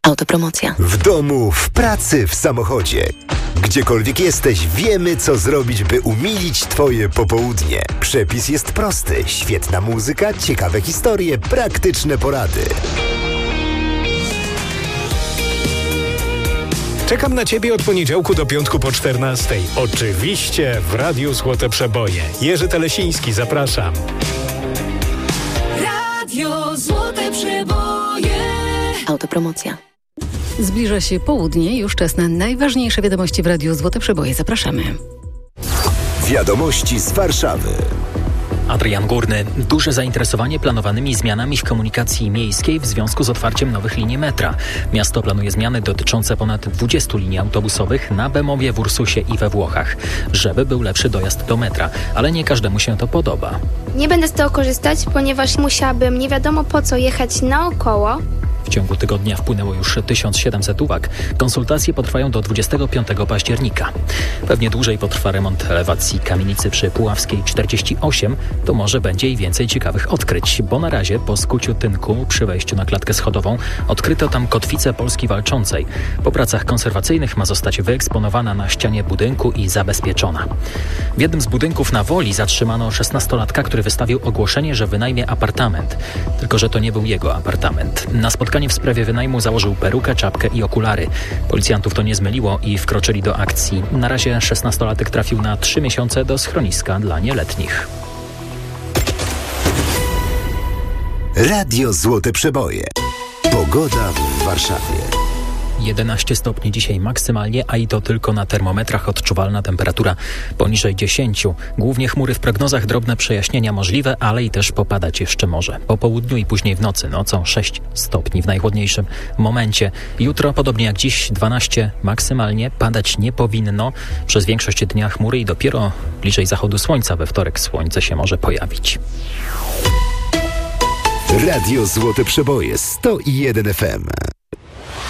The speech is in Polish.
Autopromocja. W domu, w pracy, w samochodzie. Gdziekolwiek jesteś, wiemy, co zrobić, by umilić Twoje popołudnie. Przepis jest prosty. Świetna muzyka, ciekawe historie, praktyczne porady. Czekam na Ciebie od poniedziałku do piątku po 14:00. Oczywiście w Radiu Złote Przeboje. Jerzy Telesiński, zapraszam. Radio Złote Przeboje. Autopromocja. Zbliża się południe, już czas na najważniejsze wiadomości w Radiu Złote Przeboje. Zapraszamy. Wiadomości z Warszawy. Adrian Górny. Duże zainteresowanie planowanymi zmianami w komunikacji miejskiej w związku z otwarciem nowych linii metra. Miasto planuje zmiany dotyczące ponad 20 linii autobusowych na Bemowie, w Ursusie i we Włochach, żeby był lepszy dojazd do metra, ale nie każdemu się to podoba. Nie będę z tego korzystać, ponieważ musiałabym nie wiadomo po co jechać naokoło. W ciągu tygodnia wpłynęło już 1700 uwag. Konsultacje potrwają do 25 października. Pewnie dłużej potrwa remont elewacji kamienicy przy Puławskiej 48. To może będzie i więcej ciekawych odkryć, bo na razie po skuciu tynku przy wejściu na klatkę schodową odkryto tam kotwicę Polski Walczącej. Po pracach konserwacyjnych ma zostać wyeksponowana na ścianie budynku i zabezpieczona. W jednym z budynków na Woli zatrzymano 16-latka, który wystawił ogłoszenie, że wynajmie apartament. Tylko że to nie był jego apartament. Na spotkanie w sprawie wynajmu założył perukę, czapkę i okulary. Policjantów to nie zmyliło i wkroczyli do akcji. Na razie 16-latek trafił na 3 miesiące do schroniska dla nieletnich. Radio Złote Przeboje. Pogoda w Warszawie. 11 stopni dzisiaj maksymalnie, a i to tylko na termometrach odczuwalna temperatura poniżej 10. Głównie chmury w prognozach, drobne przejaśnienia możliwe, ale i też popadać jeszcze może. Po południu i później w nocy nocą 6 stopni w najchłodniejszym momencie. Jutro podobnie jak dziś 12 maksymalnie, padać nie powinno. Przez większość dnia chmury i dopiero bliżej zachodu słońca we wtorek słońce się może pojawić. Radio Złote Przeboje 101 FM.